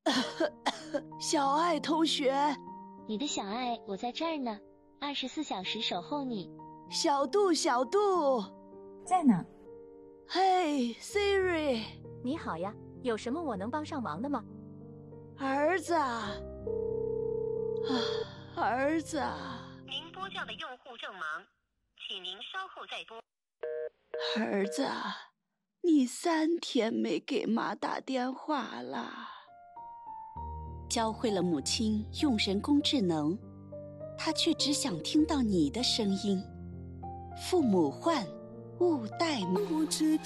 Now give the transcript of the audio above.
小爱同学， 你的小爱，我在这儿呢，24小时守候你。 小杜，小杜， 在呢。 嘿 ，Siri， 你好呀，有什么我能帮上忙的吗？ 儿子啊，儿子， 您拨叫的用户正忙，请您稍后再拨。 儿子，你3天没给妈打电话了。 教会了母亲用人工智能，她却只想听到你的声音。父母唤，勿怠慢。